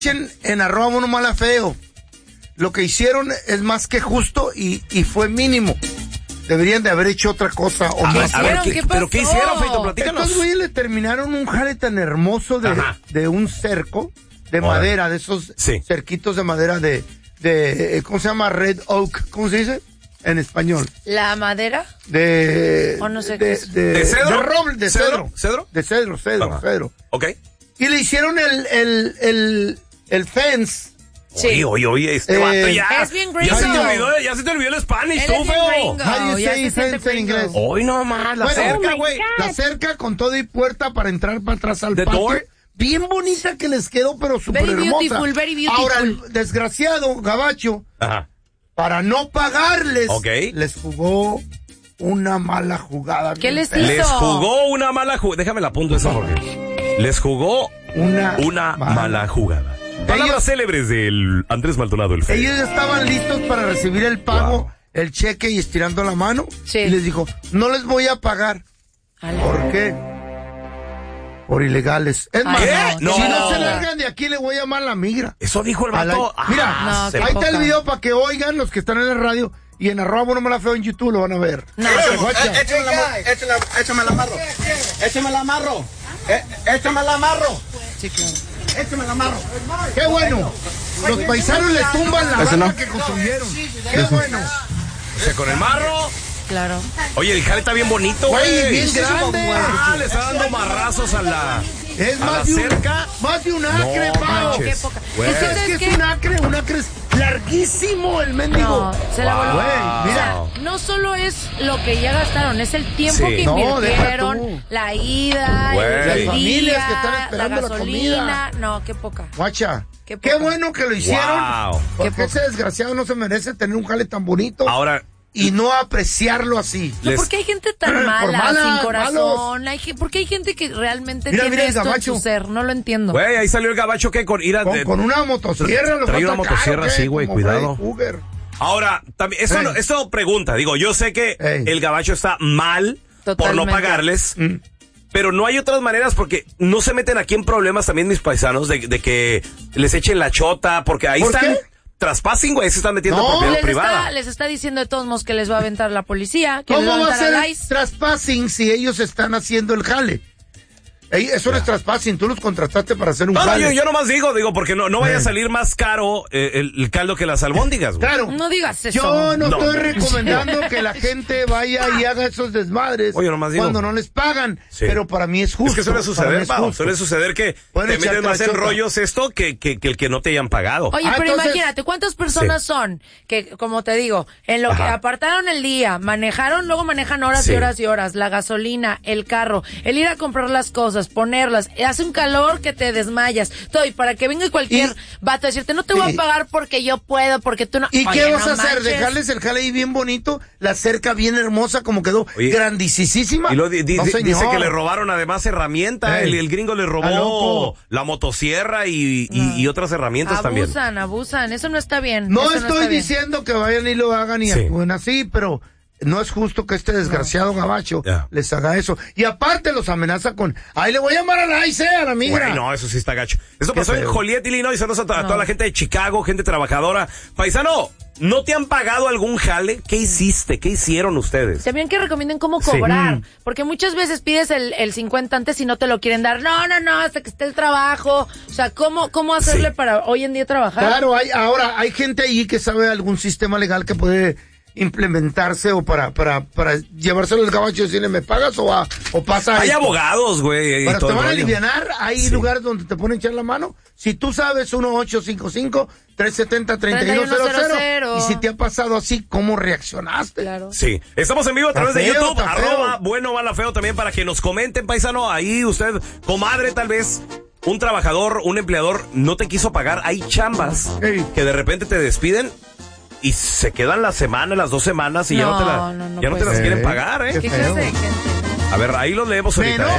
en @monomalafeo. Lo que hicieron es más que justo y fue mínimo. Deberían de haber hecho otra cosa o más. A ver, ¿pero qué hicieron, Feito? Platícanos. Estos güeyes le terminaron un jale tan hermoso de un cerco de madera, de esos cerquitos de madera de ¿cómo se llama? Red Oak. ¿Cómo se dice en español? ¿La madera? O no sé qué es. ¿De cedro? De roble, de cedro. ¿Cedro? De cedro. Ok. Y le hicieron el fence. Sí. Oye, este vato ya. Es bien gringo. Ya se te olvidó el Spanish, tú, feo. How do you say fence en inglés? Hoy no más, la cerca, güey. La cerca con todo y puerta para entrar para atrás al patio. Door. Bien bonita que les quedó, pero súper hermosa. Very beautiful. Ahora, el desgraciado Gabacho, para no pagarles, les jugó una mala jugada. ¿Qué les hizo? Les jugó una mala jugada. Déjame la punto eso, Jorge. Les jugó una mala jugada. Palabras célebres del Andrés Maldonado, el feo. Ellos ya estaban listos para recibir el pago, el cheque y estirando la mano. Sí. Y les dijo, no les voy a pagar. ¿Por qué? Por ilegales. Es más, si no se largan de aquí, le voy a llamar a la migra. Eso dijo el vato. Mira, ahí está el video para que oigan los que están en la radio. Y en @monomalafeo en YouTube lo van a ver. Échame la amarro. Échame la amarro. Échame la amarro. Sí, claro. Échame la amarro. ¡Qué bueno! Los paisanos le tumban la barra que construyeron. ¡Qué bueno! O sea, con el marro. Claro. Oye, el jale está bien bonito, güey. Bien grande. Le está dando marrazos a la... Es más de un acre, Pau. Qué poca. Es que es un acre es larguísimo el mendigo. No, se la voló. Mira. O sea, no solo es lo que ya gastaron, es el tiempo que invirtieron, la ida, las el familias día, que están esperando la gasolina. Comida. No, qué poca. Guacha, qué bueno que lo hicieron. Porque ese desgraciado no se merece tener un jale tan bonito. Ahora... Y no apreciarlo así. No, porque hay gente tan mala, sin corazón. Porque hay gente que realmente tiene esto en su ser. No lo entiendo. Güey, ahí salió el Gabacho que con una motosierra. Trae una motosierra así, güey, cuidado. Ahora, también, eso pregunta. Digo, yo sé que el Gabacho está mal por no pagarles. Pero no hay otras maneras porque no se meten aquí en problemas también mis paisanos de que les echen la chota porque ahí están... ¿Qué? Trespassing, güey, se están metiendo en propiedad privada. Les está diciendo de todos modos que les va a aventar la policía. Que ¿Cómo les va a ser ICE? trespassing si ellos están haciendo el jale? Eso no es trespassing, tú los contrataste para hacer un jale. No, yo nomás digo, porque no vaya a salir más caro el caldo que las albóndigas, güey. Claro. No digas eso. Yo no estoy recomendando que la gente vaya y haga esos desmadres cuando no les pagan, pero para mí es justo. Es que suele suceder, Pau, suele suceder que te meten más en rollos esto que el que no te hayan pagado. Oye, pero imagínate, ¿cuántas personas son que, como te digo, en lo que apartaron el día, manejaron, luego manejan horas y horas y horas, la gasolina, el carro, el ir a comprar las cosas, ponerlas, hace un calor que te desmayas, todo, y para que venga cualquier vato a decirte, no te voy a pagar porque yo puedo, porque tú no... ¿Y qué vas a hacer? ¿Dejarles el jale ahí bien bonito? La cerca bien hermosa, como quedó, grandisísima. Y dice que le robaron además herramientas, el gringo le robó la motosierra y otras herramientas también. Abusan, eso no está bien. No estoy diciendo que vayan y lo hagan y actúen así, pero... No es justo que este desgraciado Gabacho les haga eso. Y aparte los amenaza con, ahí le voy a llamar a la ICE, a la migra. Güey, no, eso sí está gacho. Eso pasó en Joliet, Illinois. Saludos a toda la gente de Chicago, gente trabajadora. Paisano, ¿no te han pagado algún jale? ¿Qué hiciste? ¿Qué hicieron ustedes? También que recomienden cómo cobrar. Porque muchas veces pides el 50 antes y no te lo quieren dar. No, hasta que esté el trabajo. O sea, ¿cómo hacerle para hoy en día trabajar? Claro, hay gente ahí que sabe algún sistema legal que puede implementarse o para llevárselo al Gabacho y decirle, ¿me pagas o pasa? Hay abogados, güey. Pero te van a alivianar. Hay lugares donde te ponen echar la mano. Si tú sabes, 1-855-370-3100. Y si te ha pasado así, ¿cómo reaccionaste? Claro. Sí. Estamos en vivo a través de YouTube. @bueno mala feo también para que nos comenten, paisano. Ahí usted, comadre, tal vez. Un trabajador, un empleador no te quiso pagar. Hay chambas que de repente te despiden y se quedan la semana, las 2 semanas y ya no te las quieren pagar, ¿eh? ¿Qué clase de gente? A ver, ahí los leemos ahorita,